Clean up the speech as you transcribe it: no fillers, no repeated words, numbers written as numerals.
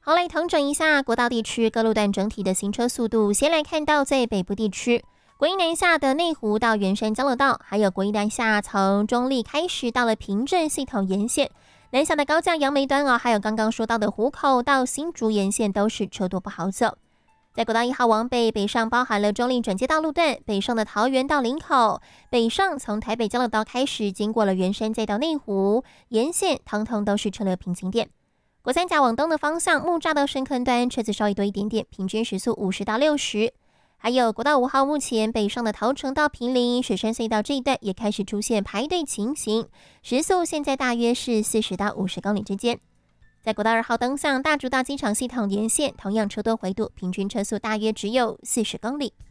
好，来统整一下国道地区各路段整体的行车速度。先来看到在北部地区，国一南下的内湖到圆山交流道，还有国一南下从中坜开始到了平镇系统沿线，南下的高架杨梅端还有刚刚说到的湖口到新竹沿线都是车多不好走。在国道1号往北上包含了中坜转接道路段，北上的桃园到林口，北上从台北交流道开始，经过了圆山再到内湖，沿线通通都是车流瓶颈点。国三甲往东的方向，木栅到深坑端车子稍微多一点点，平均时速50到60。还有国道5号，目前北上的桃城到坪林、水山隧道这一段也开始出现排队情形，时速现在大约是40到50公里之间。在国道2号东向大竹到机场系统沿线，同样车多回堵，平均车速大约只有40公里。